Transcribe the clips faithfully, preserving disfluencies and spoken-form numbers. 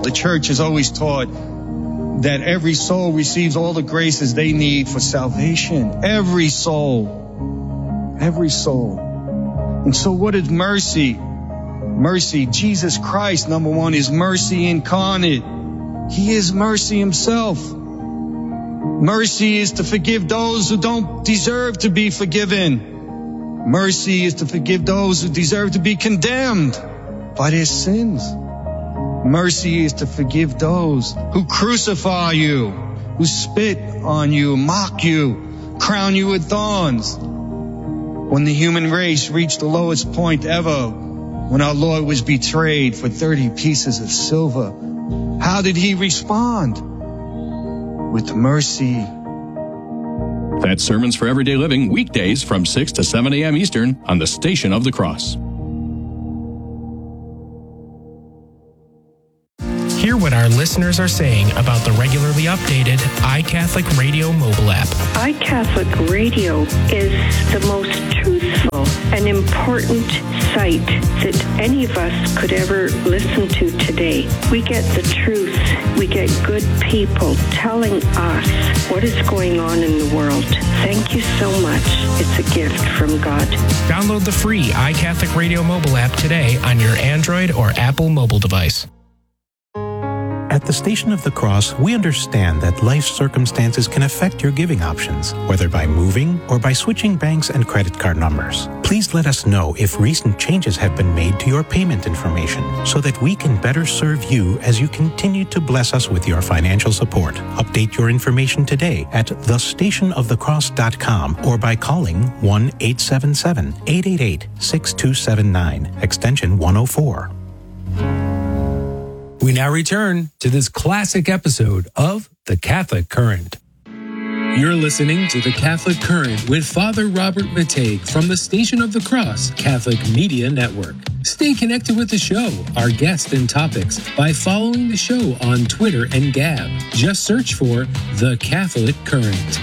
the church has always taught that every soul receives all the graces they need for salvation. Every soul. Every soul. And so what is mercy? Mercy, Jesus Christ, number one, is mercy incarnate. He is mercy himself. Mercy is to forgive those who don't deserve to be forgiven. Mercy is to forgive those who deserve to be condemned by their sins. Mercy is to forgive those who crucify you, who spit on you, mock you, crown you with thorns. When the human race reached the lowest point ever, when our Lord was betrayed for thirty pieces of silver, how did he respond? With mercy. That's Sermons for Everyday Living, weekdays from six to seven a.m. Eastern on the Station of the Cross. Hear what our listeners are saying about the regularly updated iCatholic Radio mobile app. iCatholic Radio is the most truthful and important site that any of us could ever listen to today. We get the truth. We get good people telling us what is going on in the world. Thank you so much. It's a gift from God. Download the free iCatholic Radio mobile app today on your Android or Apple mobile device. At the Station of the Cross, we understand that life circumstances can affect your giving options, whether by moving or by switching banks and credit card numbers. Please let us know if recent changes have been made to your payment information so that we can better serve you as you continue to bless us with your financial support. Update your information today at the station of the cross dot com or by calling one eight seven seven, eight eight eight, six two seven nine, extension one oh four. We now return to this classic episode of The Catholic Current. You're listening to The Catholic Current with Father Robert Matej from the Station of the Cross Catholic Media Network. Stay connected with the show, our guests and topics by following the show on Twitter and Gab. Just search for The Catholic Current.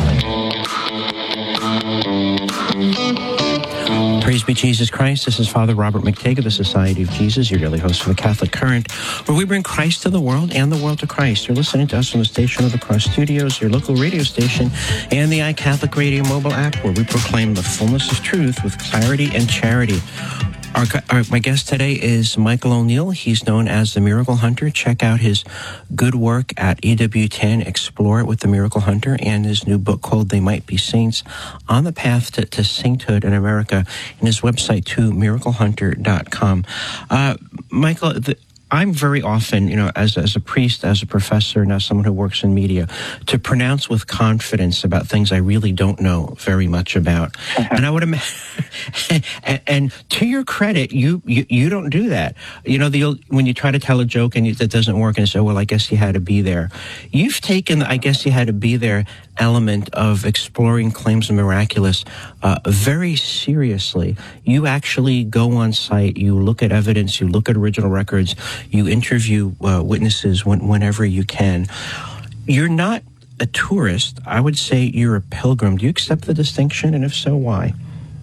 Praise be Jesus Christ. This is Father Robert Matej of the Society of Jesus, your daily host for the Catholic Current, where we bring Christ to the world and the world to Christ. You're listening to us from the Station of the Cross Studios, your local radio station, and the iCatholic Radio mobile app, where we proclaim the fullness of truth with clarity and charity. Our, our, my guest today is Michael O'Neill. He's known as the Miracle Hunter. Check out his good work at E W ten, Explore It with the Miracle Hunter, and his new book called They Might Be Saints, On the Path to, to Sainthood in America, and his website too, miracle hunter dot com. Uh, Michael, the, I'm very often, you know, as as a priest, as a professor, and as someone who works in media, to pronounce with confidence about things I really don't know very much about. And I would imagine, and, and to your credit, you, you you don't do that. You know, the when you try to tell a joke and it doesn't work, and say, "Well, I guess you had to be there." You've taken, I guess you had to be there element of exploring claims of miraculous uh, very seriously. You actually go on site, you look at evidence, you look at original records, you interview uh, witnesses when, whenever you can. You're not a tourist. I would say you're a pilgrim. Do you accept the distinction, and if so, why?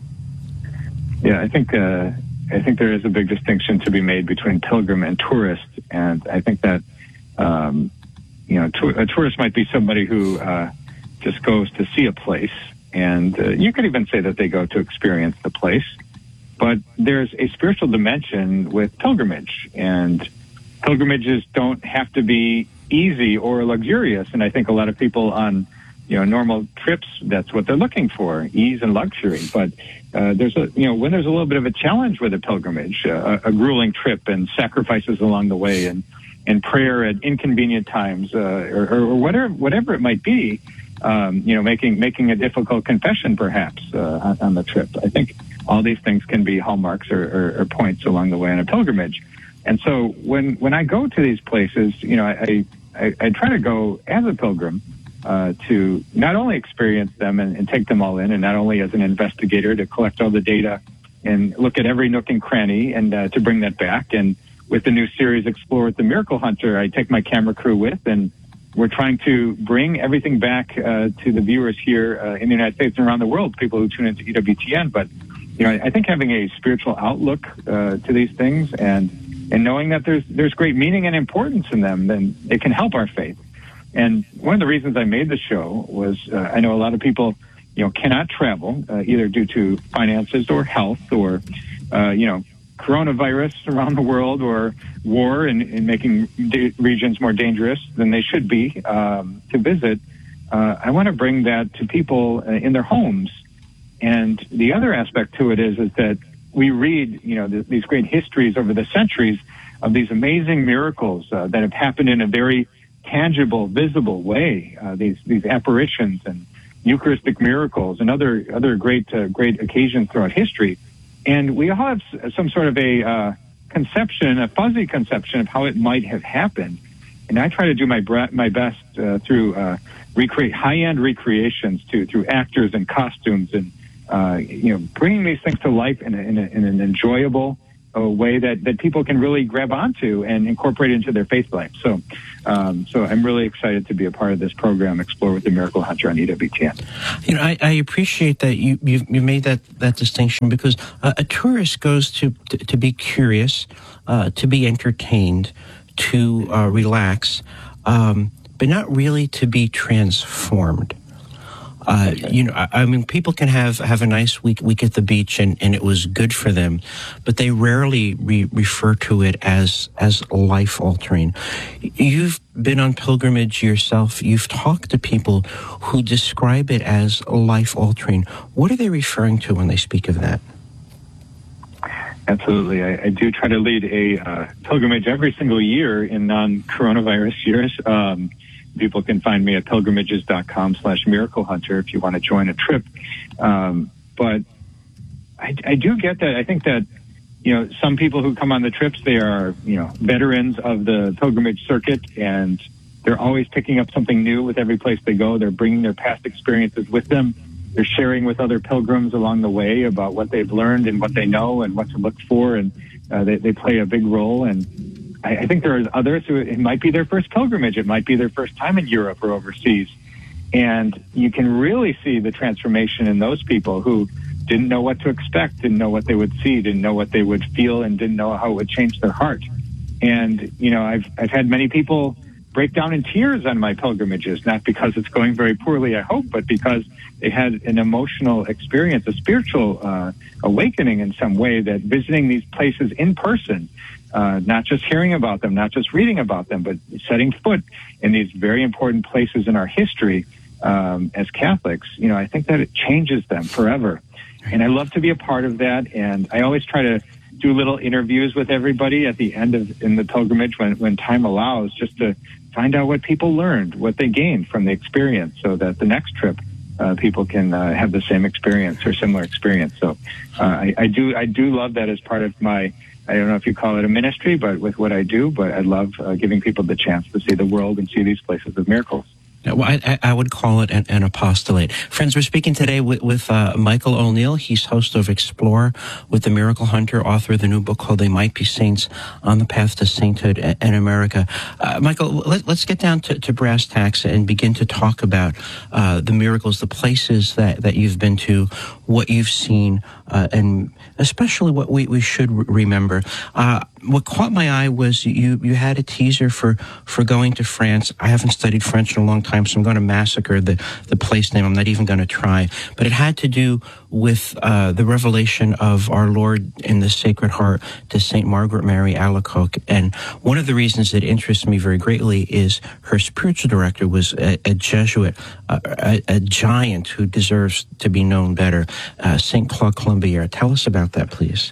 Yeah, I think uh, I think there is a big distinction to be made between pilgrim and tourist, and I think that um, you know, to- a tourist might be somebody who uh, just goes to see a place, and uh, you could even say that they go to experience the place. But there's a spiritual dimension with pilgrimage, and pilgrimages don't have to be easy or luxurious. And I think a lot of people on, you know, normal trips, that's what they're looking for, ease and luxury. But uh, there's a, you know, when there's a little bit of a challenge with a pilgrimage, uh, a grueling trip and sacrifices along the way, and and prayer at inconvenient times, uh, or, or whatever whatever it might be. Um, you know, making making a difficult confession, perhaps, uh, on, on the trip. I think all these things can be hallmarks or, or, or points along the way on a pilgrimage. And so when, when I go to these places, you know, I, I, I try to go as a pilgrim uh, to not only experience them and, and take them all in, and not only as an investigator to collect all the data and look at every nook and cranny and uh, to bring that back. And with the new series, Explore with the Miracle Hunter, I take my camera crew with, and we're trying to bring everything back uh, to the viewers here uh, in the United States and around the world, people who tune into E W T N. But, you know, I think having a spiritual outlook uh, to these things and and knowing that there's there's great meaning and importance in them, then it can help our faith. And one of the reasons I made the show was uh, I know a lot of people, you know, cannot travel uh, either due to finances or health or, uh, you know, coronavirus around the world or war and, and making da- regions more dangerous than they should be um, to visit. Uh, I want to bring that to people uh, in their homes. And the other aspect to it is, is that we read, you know, th- these great histories over the centuries of these amazing miracles uh, that have happened in a very tangible, visible way. Uh, these these apparitions and Eucharistic miracles and other other great uh, great occasions throughout history. And we all have some sort of a uh, conception, a fuzzy conception of how it might have happened. And I try to do my bre- my best uh, through uh, recreate high-end recreations, to through actors and costumes, and uh, you know, bringing these things to life in, a, in, a, in an enjoyable uh, way that, that people can really grab onto and incorporate into their faith life. So, um, so I'm really excited to be a part of this program, Explore with the Miracle Hunter on E W T N. You know, I, I appreciate that you you you made that that distinction, because uh, a tourist goes to to, to be curious, uh, to be entertained, to uh, relax, um, but not really to be transformed. Uh, you know, I, I mean, people can have, have a nice week week at the beach, and, and it was good for them, but they rarely re- refer to it as as life altering. You've been on pilgrimage yourself. You've talked to people who describe it as life altering. What are they referring to when they speak of that? Absolutely. I, I do try to lead a uh, pilgrimage every single year in non-coronavirus years. Um, people can find me at pilgrimages.com slash miracle hunter if you want to join a trip. Um, but I, I do get that. I think that, you know, some people who come on the trips, they are, you know, veterans of the pilgrimage circuit, and they're always picking up something new with every place they go. They're bringing their past experiences with them. They're sharing with other pilgrims along the way about what they've learned and what they know and what to look for, and uh, they, they play a big role. And I, I think there are others who it might be their first pilgrimage. It might be their first time in Europe or overseas. And you can really see the transformation in those people who didn't know what to expect, didn't know what they would see, didn't know what they would feel, and didn't know how it would change their heart. And, you know, I've I've had many people break down in tears on my pilgrimages, not because it's going very poorly, I hope, but because they had an emotional experience, a spiritual uh, awakening in some way, that visiting these places in person, uh, not just hearing about them, not just reading about them, but setting foot in these very important places in our history um, as Catholics, you know, I think that it changes them forever. And I love to be a part of that. And I always try to do little interviews with everybody at the end of in the pilgrimage when, when time allows, just to find out what people learned, what they gained from the experience, so that the next trip uh, people can uh, have the same experience or similar experience. So uh, I, I do I do love that as part of my, I don't know if you call it a ministry, but with what I do, but I love uh, giving people the chance to see the world and see these places of miracles. Well, I, I would call it an, an apostolate. Friends, we're speaking today with, with uh, Michael O'Neill. He's host of Explore with the Miracle Hunter, author of the new book called They Might Be Saints on the Path to Sainthood in America. Uh, Michael, let, let's get down to, to brass tacks and begin to talk about uh, the miracles, the places that, that you've been to, what you've seen, uh, and especially what we, we should re- remember. Uh, what caught my eye was you, you had a teaser for, for going to France. I haven't studied French in a long time, so I'm going to massacre the, the place name. I'm not even going to try. But it had to do with uh, the revelation of our Lord in the Sacred Heart to Saint Margaret Mary Alacoque. And one of the reasons it interests me very greatly is her spiritual director was a, a Jesuit, a, a, a giant who deserves to be known better, uh, Saint Claude Colombier. Tell us about that, please.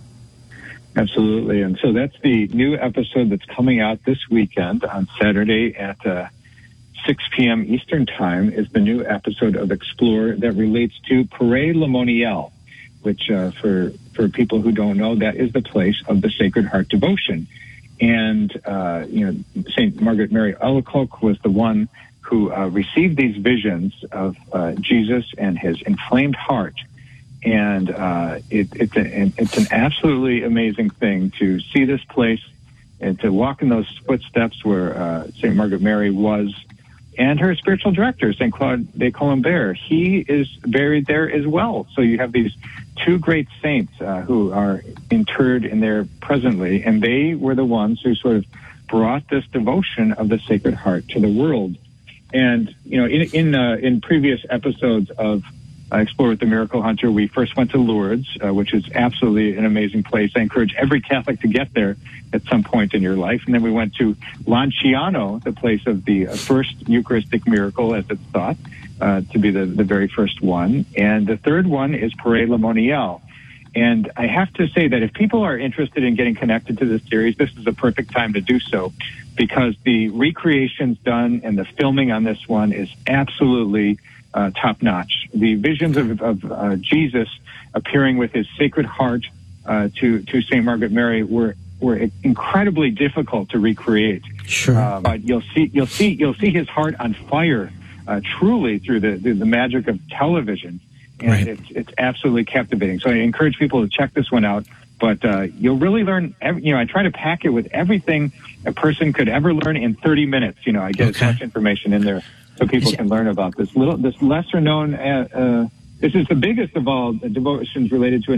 Absolutely. And so that's the new episode that's coming out this weekend on Saturday at uh, six p.m. Eastern Time, is the new episode of Explore that relates to Paray-le-Monial, which uh, for, for people who don't know, that is the place of the Sacred Heart devotion. And, uh, you know, Saint Margaret Mary Alacoque was the one who uh, received these visions of uh, Jesus and his inflamed heart. And uh, it, it's, a, it's an absolutely amazing thing to see this place and to walk in those footsteps where uh, Saint Margaret Mary was, and her spiritual director, Saint Claude de Colombert, he is buried there as well. So you have these two great saints uh, who are interred in there presently, and they were the ones who sort of brought this devotion of the Sacred Heart to the world. And, you know, in in, uh, in previous episodes of uh, Explore with the Miracle Hunter, we first went to Lourdes, uh, which is absolutely an amazing place. I encourage every Catholic to get there at some point in your life. And then we went to Lanciano, the place of the uh, first Eucharistic miracle, as it's thought uh, to be the, the very first one. And the third one is Paray-le-Monial. And I have to say that if people are interested in getting connected to this series, this is a perfect time to do so, because the recreations done and the filming on this one is absolutely uh, top-notch. The visions of, of uh, Jesus appearing with his Sacred Heart uh, to to Saint Margaret Mary were were incredibly difficult to recreate. Sure. Uh, but you'll see you'll see you'll see his heart on fire, uh, truly through the, the the magic of television. And right. it's it's absolutely captivating. So I encourage people to check this one out. But uh, you'll really learn, every, you know, I try to pack it with everything a person could ever learn in thirty minutes. You know, I get okay. as much information in there so people Yeah. can learn about this little, this lesser known, uh, uh, this is the biggest of all the devotions related to